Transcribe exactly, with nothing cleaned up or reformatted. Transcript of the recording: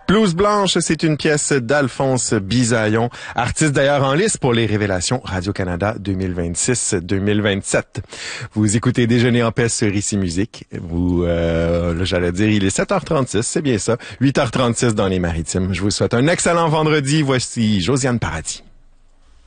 Blouse Blanche, c'est une pièce d'Alphonse Bisaillon, artiste d'ailleurs en lice pour les Révélations Radio-Canada deux mille vingt-six deux mille vingt-sept. Vous écoutez Déjeuner en paix sur Ici Musique. Vous, euh, là, j'allais dire, il est sept heures trente-six, c'est bien ça, huit heures trente-six dans les Maritimes. Je vous souhaite un excellent vendredi. Voici Josiane Paradis.